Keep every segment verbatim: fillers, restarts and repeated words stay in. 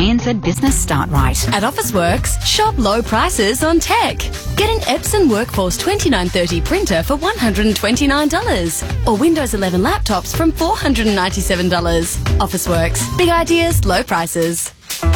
A N Z Business Start Right. At Officeworks, shop low prices on tech. Get an Epson Workforce twenty-nine thirty printer for one hundred twenty-nine dollars or Windows eleven laptops from four hundred ninety-seven dollars. Officeworks. Big ideas, low prices.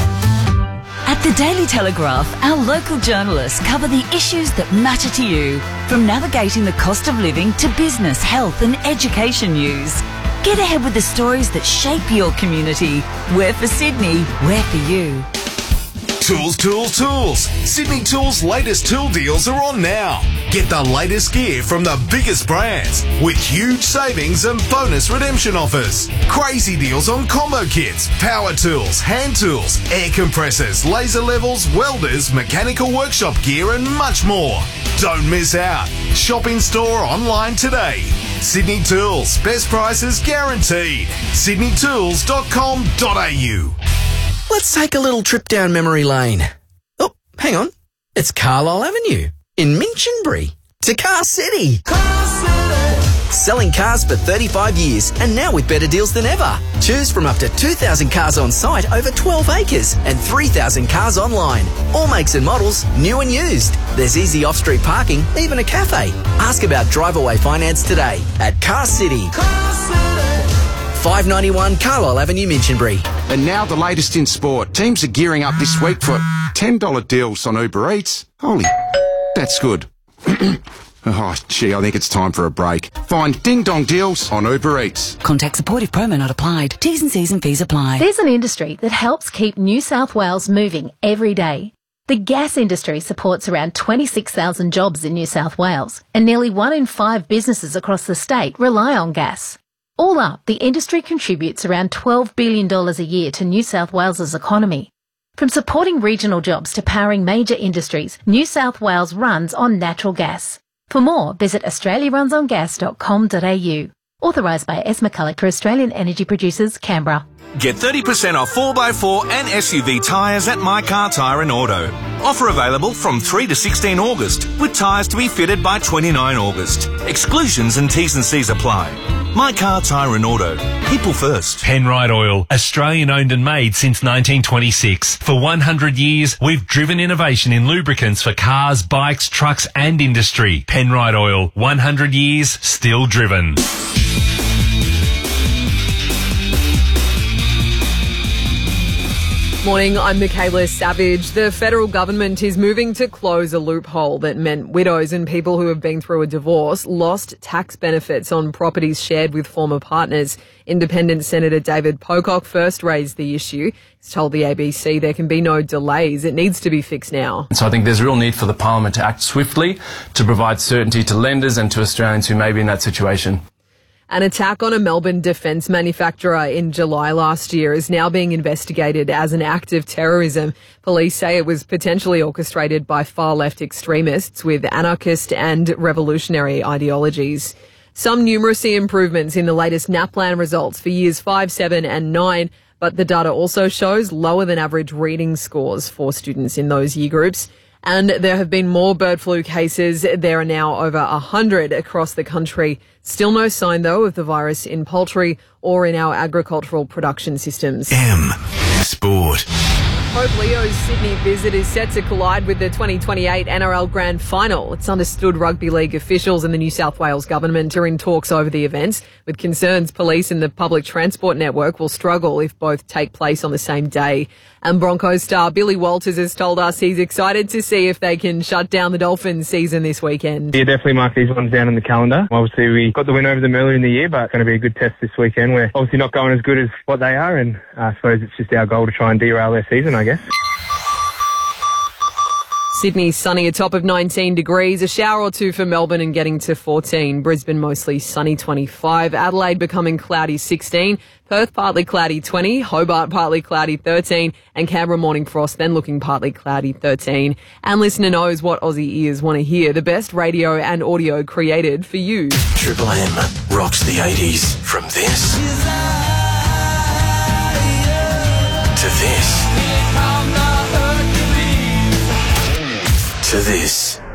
At the Daily Telegraph, our local journalists cover the issues that matter to you, from navigating the cost of living to business, health and education news. Get ahead with the stories that shape your community. We're for Sydney, we're for you. Tools, tools, tools. Sydney Tools' latest tool deals are on now. Get the latest gear from the biggest brands with huge savings and bonus redemption offers. Crazy deals on combo kits, power tools, hand tools, air compressors, laser levels, welders, mechanical workshop gear and much more. Don't miss out. Shop in store or online today. Sydney Tools. Best prices guaranteed. sydney tools dot com dot a u. Let's take a little trip down memory lane. Oh, hang on. It's Carlisle Avenue in Minchinbury to Car City. Car City. Selling cars for thirty-five years and now with better deals than ever. Choose from up to two thousand cars on site over twelve acres and three thousand cars online. All makes and models, new and used. There's easy off-street parking, even a cafe. Ask about drive-away finance today at Car City. Car City. five ninety-one Carlisle Avenue, Minchinbury. And now the latest in sport. Teams are gearing up this week for ten dollar deals on Uber Eats. Holy, that's good. Oh, gee, I think it's time for a break. Find Ding Dong deals on Uber Eats. Contact supportive promo not applied. T's and C's and fees apply. There's an industry that helps keep New South Wales moving every day. The gas industry supports around twenty-six thousand jobs in New South Wales, and nearly one in five businesses across the state rely on gas. All up, the industry contributes around twelve billion dollars a year to New South Wales's economy. From supporting regional jobs to powering major industries, New South Wales runs on natural gas. For more, visit australia runs on gas dot com dot a u. Authorised by S. McCulloch for Australian Energy Producers, Canberra. Get thirty percent off four by four and S U V tyres at My Car Tyre and Auto. Offer available from three to sixteen August, with tyres to be fitted by twenty-nine August. Exclusions and T's and C's apply. My Car Tyre and Auto. People first. Penrite Oil. Australian owned and made since nineteen twenty-six. For one hundred years, we've driven innovation in lubricants for cars, bikes, trucks and industry. Penrite Oil. one hundred years, still driven. Morning, I'm Michaela Savage. The federal government is moving to close a loophole that meant widows and people who have been through a divorce lost tax benefits on properties shared with former partners. Independent Senator David Pocock first raised the issue. He's told the A B C there can be no delays. It needs to be fixed now. So I think there's a real need for the Parliament to act swiftly to provide certainty to lenders and to Australians who may be in that situation. An attack on a Melbourne defence manufacturer in July last year is now being investigated as an act of terrorism. Police say it was potentially orchestrated by far-left extremists with anarchist and revolutionary ideologies. Some numeracy improvements in the latest NAPLAN results for years five, seven and nine, but the data also shows lower than average reading scores for students in those year groups. And there have been more bird flu cases. There are now over one hundred across the country. Still no sign, though, of the virus in poultry or in our agricultural production systems. M. Sport. Hope Leo's Sydney visit is set to collide with the twenty twenty-eight N R L Grand Final. It's understood Rugby League officials and the New South Wales government are in talks over the events, with concerns police and the public transport network will struggle if both take place on the same day. And Broncos star Billy Walters has told us he's excited to see if they can shut down the Dolphins season this weekend. Yeah, definitely mark these ones down on the calendar. Obviously, we got the win over them earlier in the year, but it's going to be a good test this weekend. We're obviously not going as good as what they are, and I suppose it's just our goal to try and derail their season, I guess. Sydney sunny, a top of nineteen degrees, a shower or two for Melbourne and getting to fourteen. Brisbane mostly sunny, twenty-five. Adelaide becoming cloudy, sixteen. Perth partly cloudy, twenty. Hobart partly cloudy, thirteen. And Canberra morning frost, then looking partly cloudy, thirteen. And listener knows what Aussie ears want to hear. The best radio and audio created for you. Triple M rocks the eighties. From this to this to this.